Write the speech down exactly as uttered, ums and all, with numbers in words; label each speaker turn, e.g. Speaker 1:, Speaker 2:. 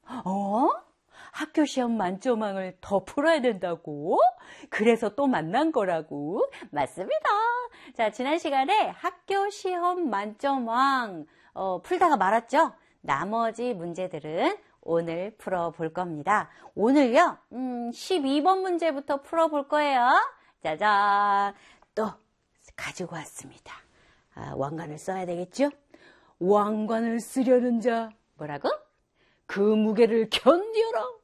Speaker 1: 어? 학교 시험 만점왕을 더 풀어야 된다고? 그래서 또 만난 거라고? 맞습니다. 자, 지난 시간에 학교 시험 만점왕 어, 풀다가 말았죠? 나머지 문제들은 오늘 풀어볼 겁니다. 오늘요, 음, 십이 번 문제부터 풀어볼 거예요. 짜잔! 또 가지고 왔습니다. 아, 왕관을 써야 되겠죠? 왕관을 쓰려는 자, 뭐라고? 그 무게를 견디어라.